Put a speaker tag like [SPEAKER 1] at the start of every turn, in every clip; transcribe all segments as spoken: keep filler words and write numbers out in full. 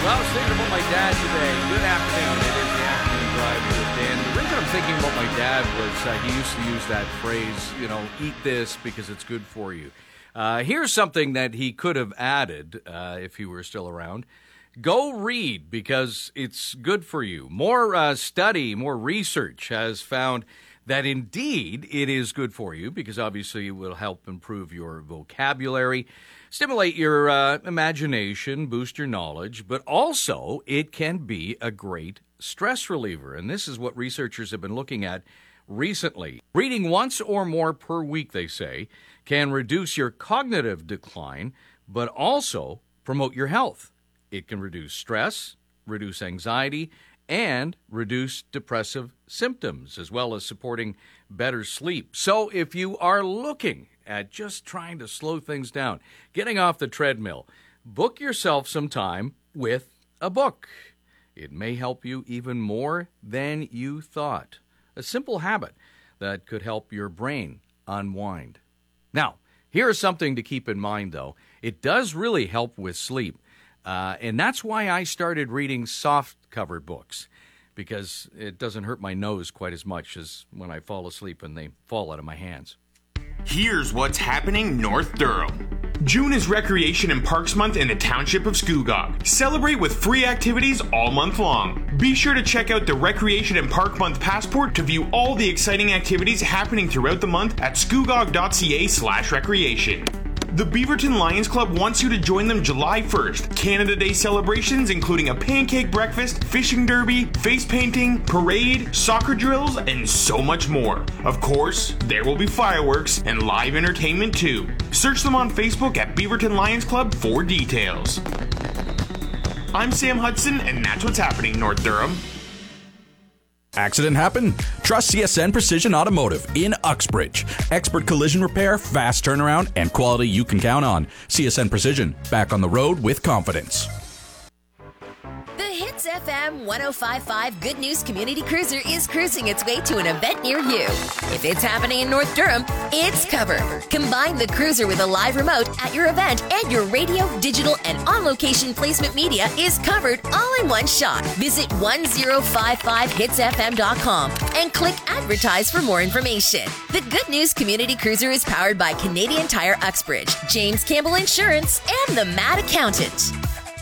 [SPEAKER 1] Well, I was thinking about my dad today. Good afternoon. It is the afternoon drive with Dan. The reason I'm thinking about my dad was uh, he used to use that phrase, you know, eat this because it's good for you. Uh, here's something that he could have added uh, if he were still around. Go read because it's good for you. More uh, study, more research has found that indeed it is good for you because obviously it will help improve your vocabulary, stimulate your uh, imagination, boost your knowledge, but also it can be a great stress reliever. And this is what researchers have been looking at recently. Reading once or more per week, they say, can reduce your cognitive decline, but also promote your health. It can reduce stress, reduce anxiety, and reduce depressive symptoms, as well as supporting better sleep. So if you are looking at just trying to slow things down, getting off the treadmill, book yourself some time with a book. It may help you even more than you thought. A simple habit that could help your brain unwind. Now, here is something to keep in mind, though. It does really help with sleep. Uh, and that's why I started reading soft-covered books, because it doesn't hurt my nose quite as much as when I fall asleep and they fall out of my hands.
[SPEAKER 2] Here's what's happening North Durham. June is Recreation and Parks Month in the Township of Scugog. Celebrate with free activities all month long. Be sure to check out the Recreation and Park Month Passport to view all the exciting activities happening throughout the month at scugog.ca slash recreation. The Beaverton Lions Club wants you to join them July first. Canada Day celebrations including a pancake breakfast, fishing derby, face painting, parade, soccer drills, and so much more. Of course, there will be fireworks and live entertainment too. Search them on Facebook at Beaverton Lions Club for details. I'm Sam Hudson, and that's what's happening North Durham.
[SPEAKER 3] Accident happened? Trust C S N Precision Automotive in Uxbridge. Expert collision repair, fast turnaround, and quality you can count on. C S N Precision, back on the road with confidence.
[SPEAKER 4] The Hits F M one oh five point five Good News Community Cruiser is cruising its way to an event near you. If it's happening in North Durham, it's covered. Combine the cruiser with a live remote at your event, and your radio, digital, and on-location placement media is covered all in one shot. Visit ten fifty-five hits f m dot com and click Advertise for more information. The Good News Community Cruiser is powered by Canadian Tire Uxbridge, James Campbell Insurance, and the Mad Accountant.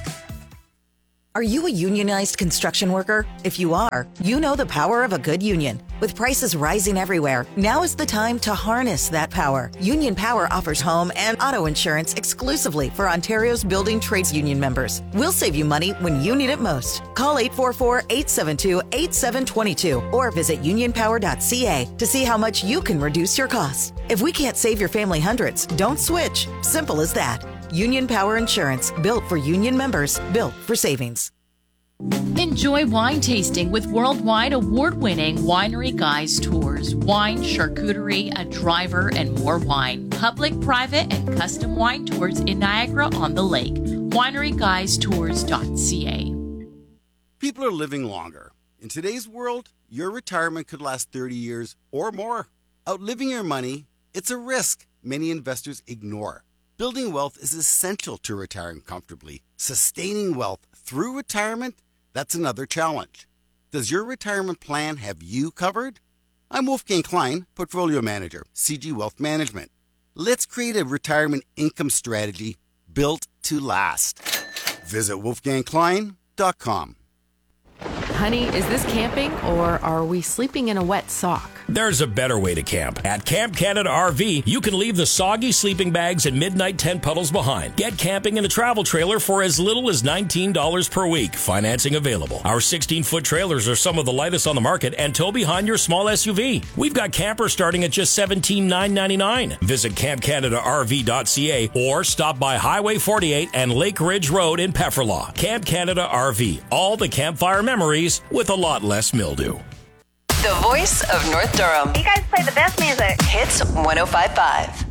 [SPEAKER 5] Are you a unionized construction worker? If you are, you know the power of a good union. With prices rising everywhere, now is the time to harness that power. Union Power offers home and auto insurance exclusively for Ontario's building trades union members. We'll save you money when you need it most. Call eight four four, eight seven two, eight seven two two or visit union power dot c a to see how much you can reduce your costs. If we can't save your family hundreds, don't switch. Simple as that. Union Power Insurance, built for union members, built for savings.
[SPEAKER 6] Enjoy wine tasting with worldwide award-winning Winery Guys Tours. Wine, charcuterie, a driver, and more wine. Public, private, and custom wine tours in Niagara-on-the-Lake. winery guys tours dot c a.
[SPEAKER 7] People are living longer. In today's world, your retirement could last thirty years or more. Outliving your money, it's a risk many investors ignore. Building wealth is essential to retiring comfortably. Sustaining wealth through retirement, that's another challenge. Does your retirement plan have you covered? I'm Wolfgang Klein, Portfolio Manager, C G Wealth Management. Let's create a retirement income strategy built to last. Visit wolfgang klein dot com.
[SPEAKER 8] Honey, is this camping or are we sleeping in a wet sock?
[SPEAKER 9] There's a better way to camp. At Camp Canada R V, you can leave the soggy sleeping bags and midnight tent puddles behind. Get camping in a travel trailer for as little as nineteen dollars per week. Financing available. Our sixteen-foot trailers are some of the lightest on the market and tow behind your small S U V. We've got campers starting at just seventeen thousand nine hundred ninety-nine dollars. Visit camp canada r v dot c a or stop by Highway forty-eight and Lake Ridge Road in Pefferlaw. Camp Canada R V. All the campfire memories with a lot less mildew.
[SPEAKER 10] The voice of North Durham.
[SPEAKER 11] You guys play the best music.
[SPEAKER 10] Hits one oh five point five.